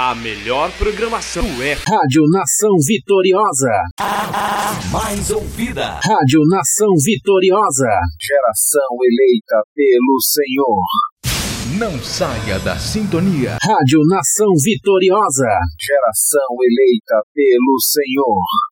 A melhor programação é Rádio Nação Vitoriosa. A mais ouvida. Rádio Nação Vitoriosa. Geração eleita pelo Senhor. Não saia da sintonia. Rádio Nação Vitoriosa. Geração eleita pelo Senhor.